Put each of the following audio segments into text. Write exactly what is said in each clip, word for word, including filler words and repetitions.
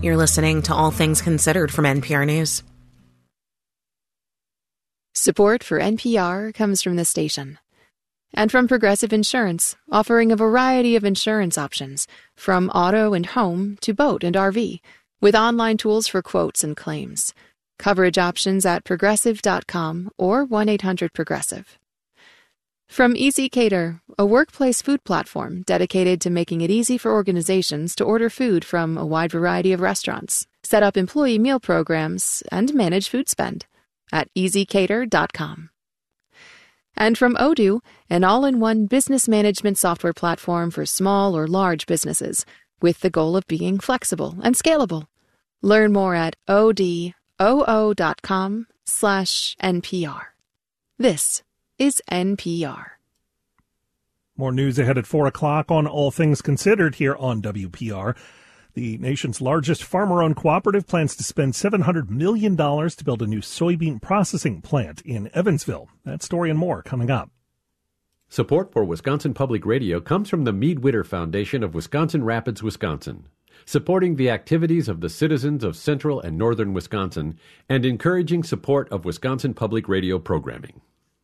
You're listening to All Things Considered from N P R News. Support for N P R comes from the station and from Progressive Insurance, offering a variety of insurance options, from auto and home to boat and R V, with online tools for quotes and claims. Coverage options at progressive dot com or one eight hundred progressive. From Easy Cater, a workplace food platform dedicated to making it easy for organizations to order food from a wide variety of restaurants, set up employee meal programs, and manage food spend at easy cater dot com. And from Odoo, an all-in-one business management software platform for small or large businesses, with the goal of being flexible and scalable. Learn more at odoo dot com slash N P R. This is N P R. More news ahead at four o'clock on All Things Considered here on W P R. The nation's largest farmer-owned cooperative plans to spend seven hundred million dollars to build a new soybean processing plant in Evansville. That story and more coming up. Support for Wisconsin Public Radio comes from the Mead Witter Foundation of Wisconsin Rapids, Wisconsin, supporting the activities of the citizens of central and northern Wisconsin and encouraging support of Wisconsin Public Radio programming.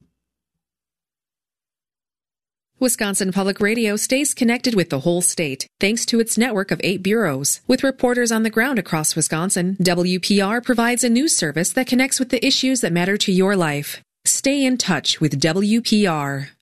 Wisconsin Public Radio stays connected with the whole state, thanks to its network of eight bureaus. With reporters on the ground across Wisconsin, W P R provides a news service that connects with the issues that matter to your life. Stay in touch with W P R.